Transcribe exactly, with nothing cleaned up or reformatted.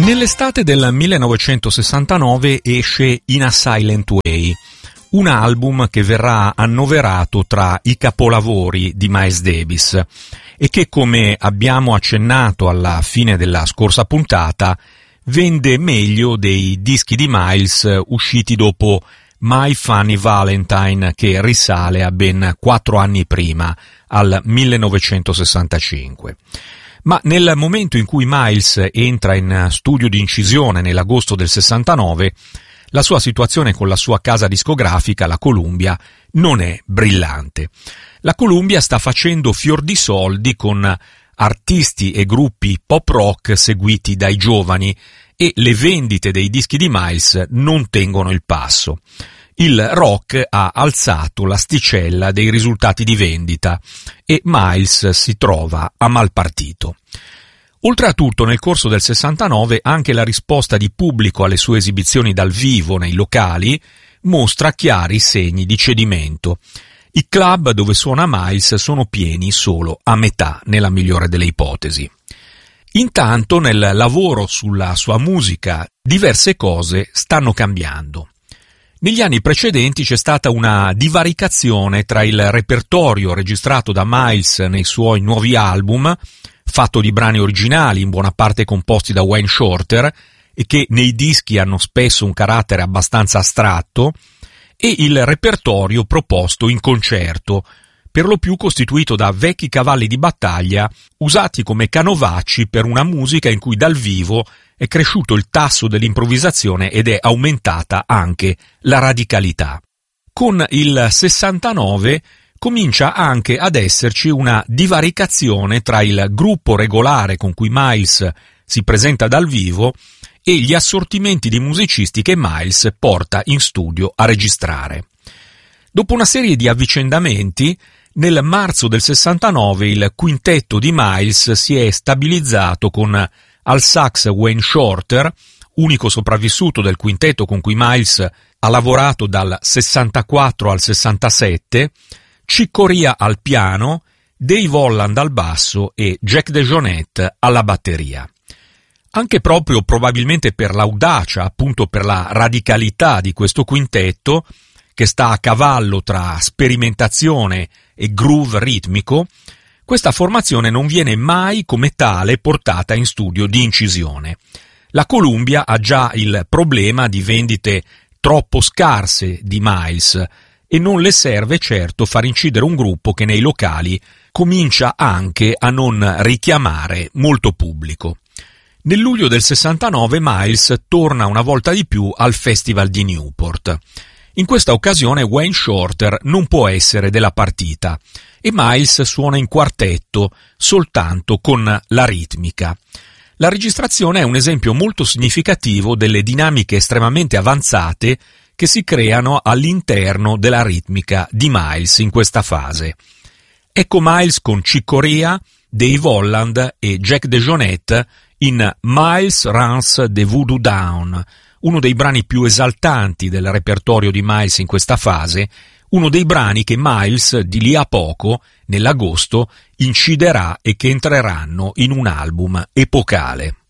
Nell'estate del millenovecentosessantanove esce In a Silent Way, un album che verrà annoverato tra i capolavori di Miles Davis e che, come abbiamo accennato alla fine della scorsa puntata, vende meglio dei dischi di Miles usciti dopo My Funny Valentine, che risale a ben quattro anni prima, al millenovecentosessantacinque. Ma nel momento in cui Miles entra in studio di incisione nell'agosto del sessantanove, la sua situazione con la sua casa discografica, la Columbia, non è brillante. La Columbia sta facendo fior di soldi con artisti e gruppi pop rock seguiti dai giovani e le vendite dei dischi di Miles non tengono il passo. Il rock ha alzato l'asticella dei risultati di vendita e Miles si trova a mal partito. Oltre a tutto, nel corso del sessantanove anche la risposta di pubblico alle sue esibizioni dal vivo nei locali mostra chiari segni di cedimento. I club dove suona Miles sono pieni solo a metà, nella migliore delle ipotesi. Intanto, nel lavoro sulla sua musica, diverse cose stanno cambiando. Negli anni precedenti c'è stata una divaricazione tra il repertorio registrato da Miles nei suoi nuovi album, fatto di brani originali, in buona parte composti da Wayne Shorter, e che nei dischi hanno spesso un carattere abbastanza astratto, e il repertorio proposto in concerto, per lo più costituito da vecchi cavalli di battaglia usati come canovacci per una musica in cui dal vivo è cresciuto il tasso dell'improvvisazione ed è aumentata anche la radicalità. Con il sessantanove comincia anche ad esserci una divaricazione tra il gruppo regolare con cui Miles si presenta dal vivo e gli assortimenti di musicisti che Miles porta in studio a registrare. Dopo una serie di avvicendamenti, nel marzo del sessantanove il quintetto di Miles si è stabilizzato con al sax Wayne Shorter, unico sopravvissuto del quintetto con cui Miles ha lavorato dal sessantaquattro al sessantasette, Chick Corea al piano, Dave Holland al basso e Jack DeJohnette alla batteria. Anche proprio probabilmente per l'audacia, appunto per la radicalità di questo quintetto, che sta a cavallo tra sperimentazione e groove ritmico, questa formazione non viene mai come tale portata in studio di incisione. La Columbia ha già il problema di vendite troppo scarse di Miles e non le serve certo far incidere un gruppo che nei locali comincia anche a non richiamare molto pubblico. Nel luglio del sessantanove Miles torna una volta di più al Festival di Newport. In questa occasione Wayne Shorter non può essere della partita e Miles suona in quartetto soltanto con la ritmica. La registrazione è un esempio molto significativo delle dinamiche estremamente avanzate che si creano all'interno della ritmica di Miles in questa fase. Ecco Miles con Chick Corea, Dave Holland e Jack DeJohnette in Miles Runs the Voodoo Down, uno dei brani più esaltanti del repertorio di Miles in questa fase, uno dei brani che Miles di lì a poco, nell'agosto, inciderà e che entreranno in un album epocale.